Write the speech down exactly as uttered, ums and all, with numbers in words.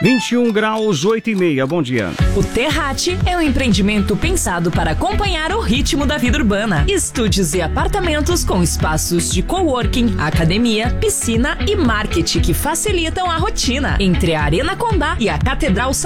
vinte e um graus, oito e meia. Bom dia. O Terrate é um empreendimento pensado para acompanhar o ritmo da vida urbana. Estúdios e apartamentos com espaços de coworking, academia, piscina e marketing que facilitam a rotina. Entre a Arena Condá e a Catedral São